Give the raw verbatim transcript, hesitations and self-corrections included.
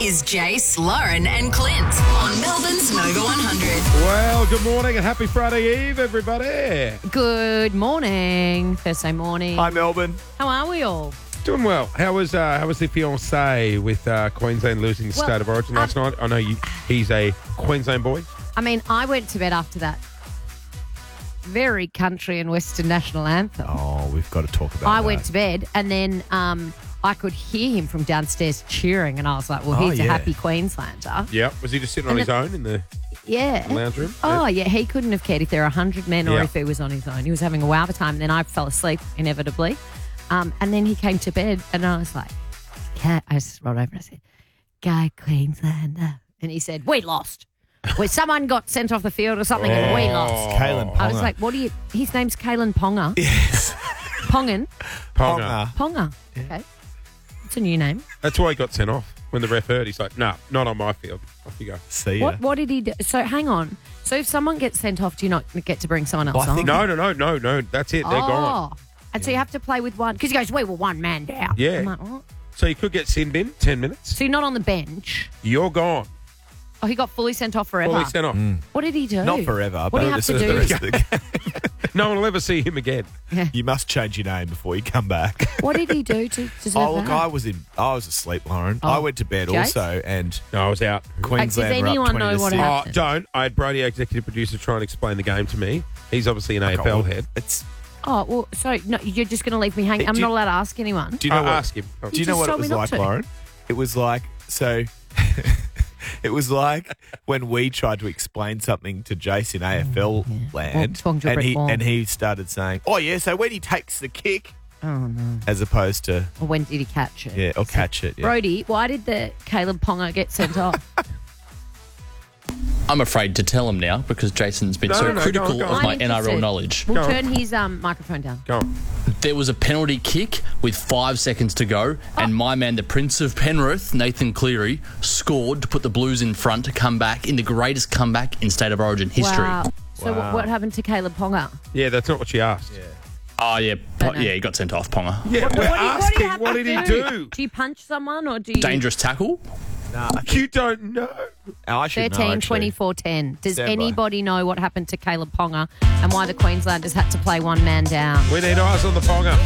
is Jace, Lauren and Clint on Melbourne's Nova one hundred. Well, good morning and happy Friday Eve, everybody. Good morning. Thursday morning. Hi, Melbourne. How are we all? Doing well. How was uh, how was the fiancé with uh, Queensland losing the Well, State of Origin last um, night? I know you, he's a Queensland boy. I mean, I went to bed after that very country and western national anthem. Oh, we've got to talk about I that. went to bed and then um, I could hear him from downstairs cheering, and I was like, well, Oh, he's a yeah. happy Queenslander. Yeah. Was he just sitting on And his it- own in the Yeah. lounge room? Oh, yeah, he couldn't have cared if there were one hundred men or Yeah. if he was on his own. He was having a wow of a time, and then I fell asleep, inevitably. Um, and then he came to bed, and I was like, "Go," I just rolled over and I said, "Go Queenslander." And he said, "We lost. Well, someone got sent off the field or something, and we lost." Kalen Ponga. I was like, what do you... His name's Kalen Ponga. yes. Pongan. Ponga. Ponga. Okay. It's a new name. That's why he got sent off. When the ref heard, he's like, nah, not on my field. Off you go. See ya. What What did he do? So, hang on. So, if someone gets sent off, do you not get to bring someone else Well, I on? think- No, no, no, no, no. That's it. They're gone. Oh. And so you have to play with one... Because he goes, we were one man down. Yeah. I'm like, what? So you could get sent in ten minutes. So you're not on the bench. You're gone. Oh, he got fully sent off forever. Fully sent off. What did he do? Not forever, What but do you have to this is the do? rest of the game. No one will ever see him again. You must change your name before you come back. What did he do to deserve Oh, look, that? I was in. I was asleep, Lauren. Oh. I went to bed Jace? also, and No, I was out. Queensland does were up anyone twenty know to what six. Oh, happened? don't. I had Brody, our executive producer, try and explain the game to me. He's obviously an A F L Oh, head. It's. Oh, well, so no, you're just going to leave me hanging. I'm Do you- not allowed to ask anyone. Do you know I'll what? ask him. Do you just know what it told me was not like, to. Lauren? It was like so. It was like when we tried to explain something to Jace in A F L land, Talking to a and brick he wall. and he started saying, "Oh yeah, so when he takes the kick," Oh, no. as opposed to Or when did he catch it? yeah, or catch it. Yeah. Brody, why did the Caleb Ponga get sent off? I'm afraid to tell him now because Jason's been No, so no, no, critical go on, go of on. my I'm N R L interested. knowledge. We'll Go on. turn his um, microphone down. Go on. There was a penalty kick with five seconds to go, and my man, the Prince of Penrith, Nathan Cleary, scored to put the Blues in front to come back in the greatest comeback in State of Origin history. Wow. So Wow. what, what happened to Caleb Ponga? Yeah, that's not what she asked. Yeah, Oh, yeah. Don't Po- know. yeah, he got sent off, Ponga. we're What do you- what do you asking, have what to did he do? Do you punch someone or do you... Dangerous tackle. Nah, I think- You don't know. Oh, I should know, thirteen actually. twenty-four ten. Does Stand by. anybody know what happened to Caleb Ponga and why the Queenslanders had to play one man down? We need eyes on the Ponga.